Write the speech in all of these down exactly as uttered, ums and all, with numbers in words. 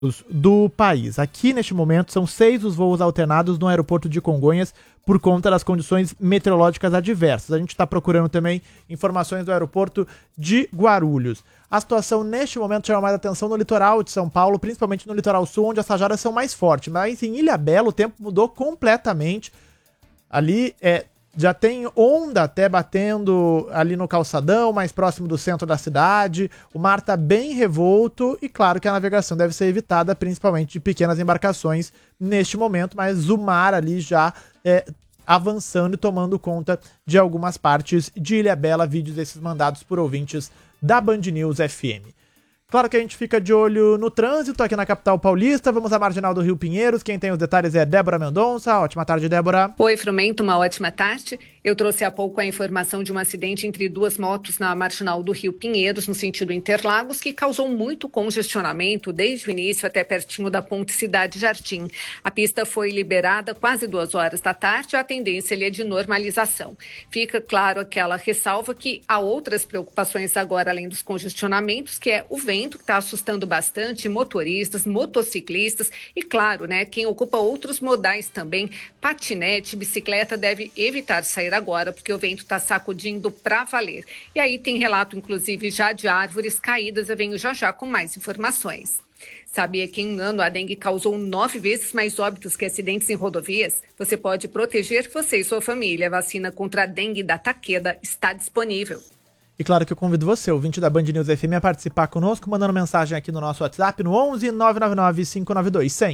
do país. Aqui, neste momento, são seis os voos alternados no aeroporto de Congonhas por conta das condições meteorológicas adversas. A gente está procurando também informações do aeroporto de Guarulhos. A situação, neste momento, chama mais atenção no litoral de São Paulo, principalmente no litoral sul, onde as rajadas são mais fortes. Mas em Ilhabela, o tempo mudou completamente. Ali, é, já tem onda até batendo ali no calçadão, mais próximo do centro da cidade. O mar está bem revolto e claro que a navegação deve ser evitada, principalmente de pequenas embarcações neste momento, mas o mar ali já é, avançando e tomando conta de algumas partes de Ilhabela, vídeos desses mandados por ouvintes da Band News F M. Claro que a gente fica de olho no trânsito aqui na capital paulista. Vamos à Marginal do Rio Pinheiros. Quem tem os detalhes é Débora Mendonça. Ótima tarde, Débora. Oi, Frumento. Uma ótima tarde. Eu trouxe há pouco a informação de um acidente entre duas motos na Marginal do Rio Pinheiros, no sentido Interlagos, que causou muito congestionamento desde o início até pertinho da Ponte Cidade Jardim. A pista foi liberada quase duas horas da tarde. A tendência ali é de normalização. Fica claro aquela ressalva que há outras preocupações agora, além dos congestionamentos, que é o vento, que está assustando bastante motoristas, motociclistas e, claro, né, quem ocupa outros modais também, patinete, bicicleta, deve evitar sair agora, porque o vento está sacudindo para valer. E aí tem relato, inclusive, já de árvores caídas. Eu venho já já com mais informações. Sabia que em um ano a dengue causou nove vezes mais óbitos que acidentes em rodovias? Você pode proteger você e sua família. A vacina contra a dengue da Takeda está disponível. E claro que eu convido você, ouvinte da Band News F M, a participar conosco, mandando mensagem aqui no nosso WhatsApp no onze nove nove nove cinco nove dois cem.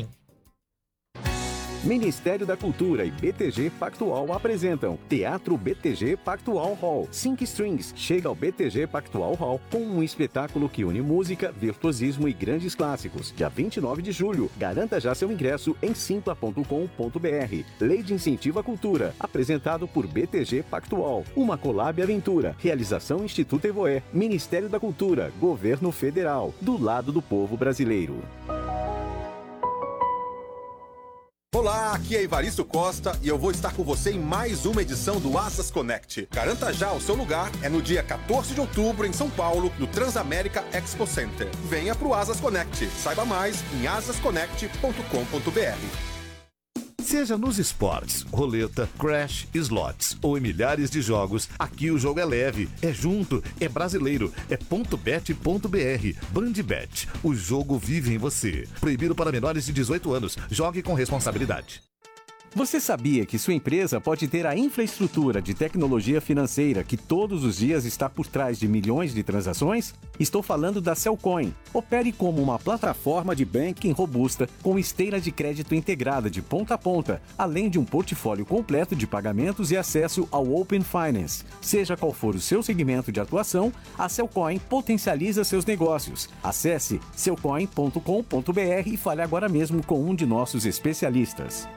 Ministério da Cultura e B T G Pactual apresentam Teatro B T G Pactual Hall. Cinco Strings chega ao B T G Pactual Hall com um espetáculo que une música, virtuosismo e grandes clássicos. Dia vinte e nove de julho. Garanta já seu ingresso em simpla ponto com ponto b r. Lei de Incentivo à Cultura. Apresentado por B T G Pactual. Uma Colab Aventura. Realização Instituto Evoé. Ministério da Cultura. Governo Federal. Do lado do povo brasileiro. Olá, aqui é Evaristo Costa e eu vou estar com você em mais uma edição do Asas Connect. Garanta já o seu lugar, é no dia quatorze de outubro em São Paulo, no Transamérica Expo Center. Venha pro Asas Connect. Saiba mais em asas connect ponto com ponto b r. Seja nos esportes, roleta, crash, slots ou em milhares de jogos, aqui o jogo é leve, é junto, é brasileiro, é ponto bet ponto b r. Bandbet, o jogo vive em você. Proibido para menores de dezoito anos. Jogue com responsabilidade. Você sabia que sua empresa pode ter a infraestrutura de tecnologia financeira que todos os dias está por trás de milhões de transações? Estou falando da Cellcoin. Opere como uma plataforma de banking robusta com esteira de crédito integrada de ponta a ponta, além de um portfólio completo de pagamentos e acesso ao Open Finance. Seja qual for o seu segmento de atuação, a Cellcoin potencializa seus negócios. Acesse cellcoin ponto com ponto b r e fale agora mesmo com um de nossos especialistas.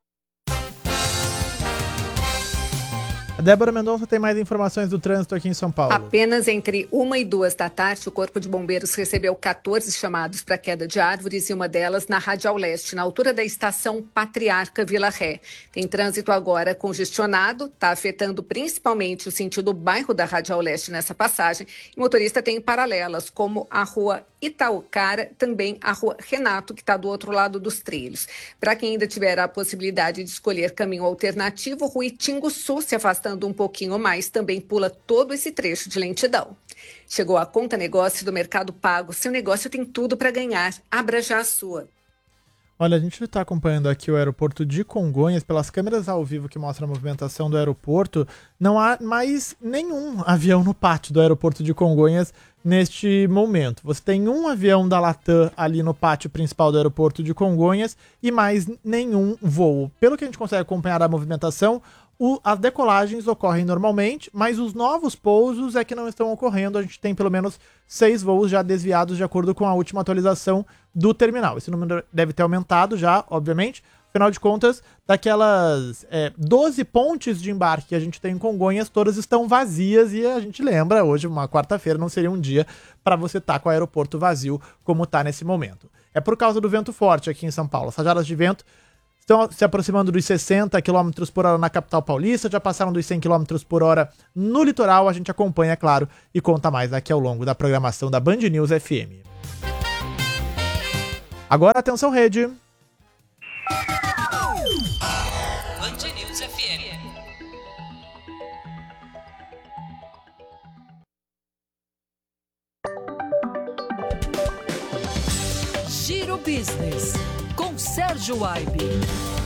A Débora Mendonça tem mais informações do trânsito aqui em São Paulo. Apenas entre uma e duas da tarde, o Corpo de Bombeiros recebeu quatorze chamados para queda de árvores e uma delas na Radial Leste, na altura da estação Patriarca Vila Ré. Tem trânsito agora congestionado, está afetando principalmente o sentido bairro da Radial Leste nessa passagem. E o motorista tem paralelas, como a rua Itaucara, também a rua Renato, que está do outro lado dos trilhos. Para quem ainda tiver a possibilidade de escolher caminho alternativo, Rua Itinguçu, se afastando um pouquinho mais, também pula todo esse trecho de lentidão. Chegou a Conta Negócio do Mercado Pago. Seu negócio tem tudo para ganhar. Abra já a sua. Olha, a gente está acompanhando aqui o aeroporto de Congonhas pelas câmeras ao vivo que mostram a movimentação do aeroporto. Não há mais nenhum avião no pátio do aeroporto de Congonhas neste momento. Você tem um avião da Latam ali no pátio principal do aeroporto de Congonhas e mais nenhum voo. Pelo que a gente consegue acompanhar a movimentação, o, as decolagens ocorrem normalmente, mas os novos pousos é que não estão ocorrendo. A gente tem pelo menos seis voos já desviados de acordo com a última atualização do terminal. Esse número deve ter aumentado já, obviamente. Afinal de contas, daquelas é, doze pontes de embarque que a gente tem em Congonhas, todas estão vazias e a gente lembra, hoje, uma quarta-feira, não seria um dia para você estar com o aeroporto vazio como está nesse momento. É por causa do vento forte aqui em São Paulo. As rajadas de vento estão se aproximando dos sessenta quilômetros por hora na capital paulista, já passaram dos cem quilômetros por hora no litoral. A gente acompanha, é claro, e conta mais aqui ao longo da programação da Band News F M. Agora, atenção, rede. Band News F M. Giro Business, com Sérgio Aibe.